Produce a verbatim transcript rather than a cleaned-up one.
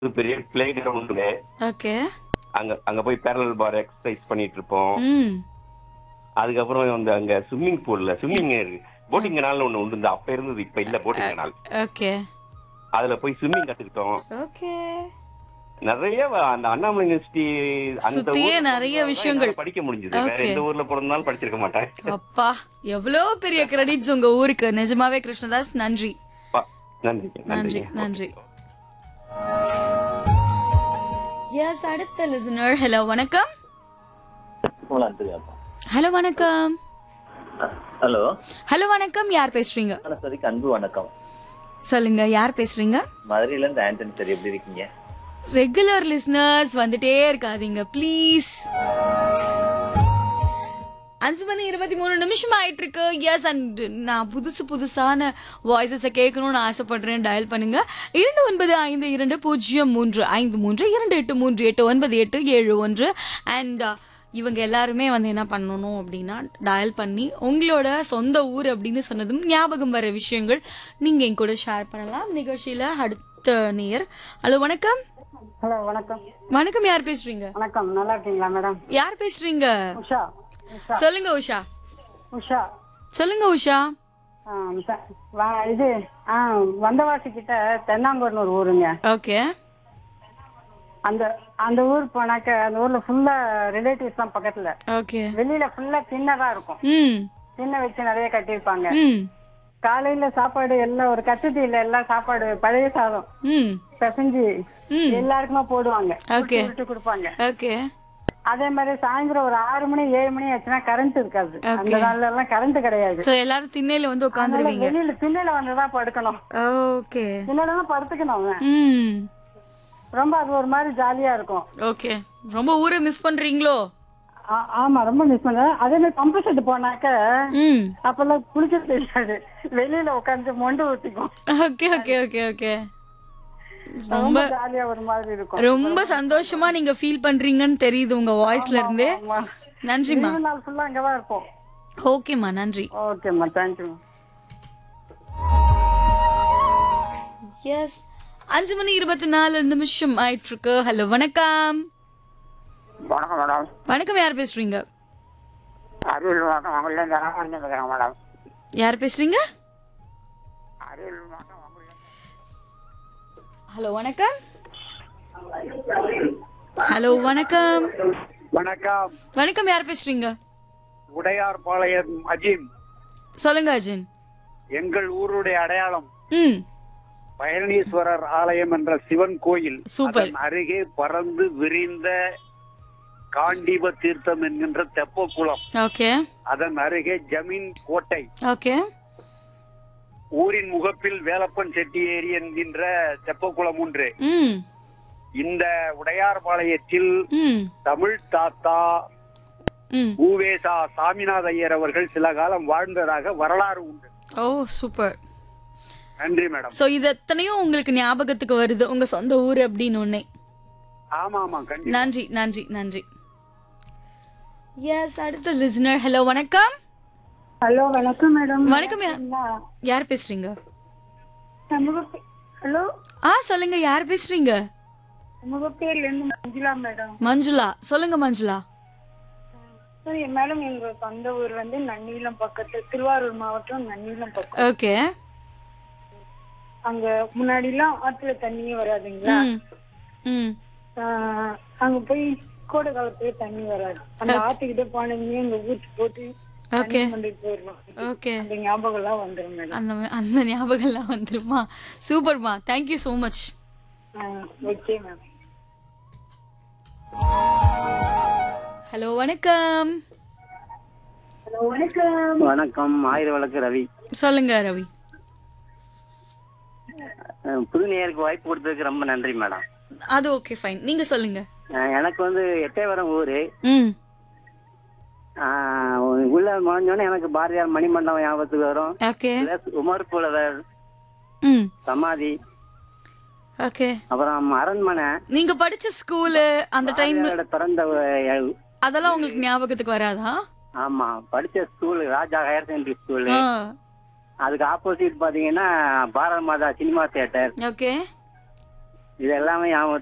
ஒரு பெரிய play ground. Okay. அங்க அங்க போய் பேரலல் பார் எக்ஸசைஸ் பண்ணிட்டு இருப்போம். ம். அதுக்கப்புறம் வந்து அங்க ஸ்விம்மிங் பூல்ல ஸ்விம்மிங் போட்டிங் கனால்னு ஒண்ணு உண்டு. அப்ப இருந்தது, இப்ப இல்ல போட்டிங் கனால். ஓகே. அதுல போய் ஸ்விம்மிங் கத்துக்கிட்டோம். ஓகே. நிறைய வ- அந்த அண்ணாமலை யூனிவர்சிட்டி அந்த சுத்தியே ஊர்ல நிறைய பிறந்ததால தான் விஷயங்கள். என்னால படிக்க முடிஞ்சது. வேற Okay. எந்த ஊர்ல பிறந்தாலும் படிச்சிருக்க மாட்டேன். அப்பா எவ்வளோ பெரிய கிரெடிட்ஸ் உங்க ஊருக்கு. நிஜமாவே கிருஷ்ணதாஸ் நன்றி. பா, நன்றி நன்றி நன்றி நன்றி. எஸ், அடுத்த லிசனர். ஹலோ வணக்கம். ஹலோ வணக்கம். ஹலோ ஹலோ வணக்கம். யார் பேசுறீங்க? சதிக்கு அன்பு வணக்கம். சொல்லுங்க, யார் பேசுறீங்க? மதுரையில இருந்து ஆண்டனி சார், எப்படி இருக்கீங்க? ரெகுலர் லிசனர்ஸ் வந்துட்டே இருக்காதீங்க ப்ளீஸ். அஞ்சு மணி இருபத்தி மூணு நிமிஷம் ஆயிட்டு இருக்கு. எஸ், அண்ட் நான் புதுசு புதுசான வாய்ஸஸை கேட்கணும்னு ஆசைப்படுறேன். டயல் பண்ணுங்க இரண்டு ஒன்பது ஐந்து இரண்டு பூஜ்ஜியம் மூன்று ஐந்து மூன்று இரண்டு எட்டு மூன்று எட்டு ஒன்பது எட்டு ஏழு ஒன்று. அண்ட் இவங்க எல்லாருமே வந்து என்ன பண்ணணும் அப்படின்னா, டயல் பண்ணி உங்களோட சொந்த ஊர் அப்படின்னு சொன்னதும் ஞாபகம் வர விஷயங்கள் நீங்க என் கூட ஷேர் பண்ணலாம் நிகழ்ச்சியில. அடுத்த நேயர். ஹலோ வணக்கம். ஹலோ வணக்கம். வணக்கம். யார் பேசுறீங்க? வணக்கம், நல்லா இருக்கீங்களா மேடம்? யார் பேசுறீங்க? உஷா. உஷா. சொல்லுங்க உஷா. உஷா. சொல்லுங்க உஷா. ஆ, ச- வா- இது ஆ வந்தவாசி கிட்ட தென்னாங்கூர்னு ஒரு ஊருங்க. ஓகே. அந்த அந்த ஊர் போனாக்க அந்த ஊர்ல ஃபுல்லா ரிலேட்டிவ்ஸ் தான் பக்கத்துல. ஓகே. வெளியில ஃபுல்லா திண்ணதா இருக்கும். ம். திண்ணை வச்சு நிறைய கட்டியிருப்பாங்க. ம். காலையில சாப்பாடு எல்லாம் ஒரு கட்டுத்தீல எல்லாம் சாப்பாடு பழைய சாதம் ம். பிசைஞ்சு ம். எல்லாருக்குமா போடுவாங்க. Okay. விட்டு கொடுப்பாங்க. ஓகே. அதே மாதிரி சாயந்தரம் ஒரு ஆறு மணி ஏழு மணி ஆச்சுன்னா கரண்ட் இருக்காது. அந்த Okay. நாள்ல எல்லாம் கரண்ட் கிடையாது. சோ எல்லாரும் திண்ணையில வந்து அதனால உட்கார்ந்துருவீங்க. வெளியில திண்ணையில வந்துதான் படுக்கணும். ஓகே. திண்ணையில தான் படுத்துக்கணும் அவன். ம். ரொம்ப அது ஒரு மாதிரி ஜாலியா இருக்கும். ஓகே. ரொம்ப ஊரை மிஸ் பண்றீங்களோ? ஆ- ஆமா, ரொம்ப மிஸ் பண்றேன். அதே மாதிரி பம்பு செட்டு போனாக்க ம். அப்பெல்லாம் குளிக்க தெரியாது. வெளியில உட்காந்து மொண்டு ஊத்திக்கும். Okay okay okay okay. ரொம்ப ரொம்ப ஜாலியா ஒரு மாதிரி இருக்கும். ரொம்ப சந்தோஷமா நீங்க ஃபீல் பண்றீங்கன்னு தெரியுது உங்க வாய்ஸ்ல இருந்து. ஆமா. நன்றிமா. லீவு நாள் ஃபுல்லா அங்கதான் இருப்போம். ஓகேம்மா, நன்றி. ஓகேம்மா, தேங்க்யூ. எஸ், அஞ்சு மணி இருபத்தி நாலு நிமிஷம் ஆயிட்டு இருக்கு. ஹலோ வணக்கம். வணக்கம் மேடம். வணக்கம். யார் பேசுறீங்க? அரியலூர் மாவட்டம் உங்களில் இருந்து பேசுகிறேன் மேடம். யார் பேசுறீங்க? அரியலூர் மாவட்டம் உங்களில். ஹலோ வணக்கம். ஹலோ வணக்கம். வணக்கம். வணக்கம். யார் பேசுறீங்க? உடையார்பாளையம் அஜீம். சொல்லுங்க அஜின். எங்கள் ஊருடைய அடையாளம் ம். பழனீஸ்வரர் ஆலயம் என்ற சிவன் கோயில். சூப்பர். அதன் அருகே பறந்து விரிந்த காண்டீப தீர்த்தம் என்கின்ற தெப்பக்குளம். ஓகே. அதன் அருகே ஜமீன் கோட்டை. ஓகே. ஊரின் முகப்பில் வேலப்பன் செட்டியேரி என்கின்ற தெப்பக்குளம் ஒன்று. ம். இந்த உடையார்பாளையத்தில் ம். தமிழ் தாத்தா ம். ஊவேசா சாமிநாத ஐயர் அவர்கள் சில காலம் வாழ்ந்ததாக வரலாறு உண்டு. ஓ சூப்பர். நன்றி மேடம். சோ இது எத்தனையும் உங்களுக்கு ஞாபகத்துக்கு வருது உங்க சொந்த ஊர் அப்படின்னு ஒன்னே. ஆமா ஆமா கண்டிப்பா. நன்றி நன்றி நன்றி. எஸ், அடுத்த லிசனர். ஹலோ வணக்கம். ஹலோ வணக்கம் மேடம். வணக்கம். யா- யார் பேசுறீங்க? ஹலோ, ஆ சொல்லுங்க, யார் பேசுறீங்க? முகப்பேர்ல இருந்து மஞ்சுளா மேடம். மஞ்சுளா. சொல்லுங்க மஞ்சுளா. சரி மேடம், எங்க சொந்த ஊர் வந்து நன்னிலம் பக்கத்து, திருவாரூர் மாவட்டம் நன்னிலம் பக்கம். ஓகே. அங்க முன்னாடி எல்லாம் ஆத்துல தண்ணியே வராதுங்களா. ம். ம். ஆஹ் அங்க போய் கோடை காலத்துல தண்ணி வராது. அந்த ஆத்துக்கிட்ட போனீங்க இங்க ஊத்தி போட்டு ஓகே. தண்ணி கொண்டுட்டு போயிடலாம். ஓகே. அந்த ஞாபகம் எல்லாம் வந்துடும் மேடம். அந்த அந்த ஞாபகம் எல்லாம் வந்துருமா? சூப்பர்மா, thank you so much. Okay ma'am. Hello வணக்கம். ஹலோ வணக்கம். வணக்கம். ஆயிரம் வழக்கு ரவி. சொல்லுங்க ரவி. அஹ் புது நேயருக்கு வாய்ப்பு கொடுத்ததுக்கு ரொம்ப நன்றி மேடம். அது ஓகே ஃபைன். நீங்க சொல்லுங்க. அஹ் எனக்கு வந்து எட்டயபுரம் ஊரு. ம். அஹ் உள்ள நுழைஞ்சோடனே எனக்கு பாரதியார் மணிமண்டபம் ஞாபகத்துக்கு வரும். ஓகே. Plus உமர் புலவர் ம். சமாதி, ஓகே. அப்புறம் அரண்மனை. நீங்க படிச்ச ஸ்கூலு அந்த டைம் பாரதியாரோட பிறந்த அஹ், அதெல்லாம் உங்களுக்கு ஞாபகத்துக்கு வராதா? ஆமா, படிச்ச ஸ்கூல் ராஜா ஹையர் செகண்டரி ஸ்கூல். ஆ. அதுக்கு ஆப்போசிட் பாத்தீங்கன்னா பாரத மாதா சினிமா தியேட்டர். ஓகே. இது எல்லாமே ஞாபகம்